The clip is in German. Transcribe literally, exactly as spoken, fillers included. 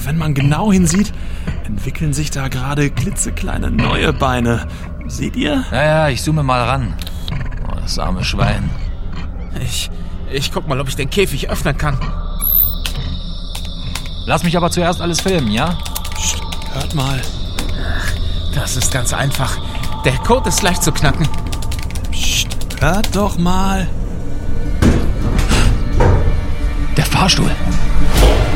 wenn man genau hinsieht, entwickeln sich da gerade klitzekleine neue Beine. Seht ihr? Ja, ja, ich zoome mal ran. Oh, das arme Schwein. Ich, ich guck mal, ob ich den Käfig öffnen kann. Lass mich aber zuerst alles filmen, ja? Psst, hört mal. Das ist ganz einfach. Der Code ist leicht zu knacken. Psst, hört doch mal. Der Fahrstuhl.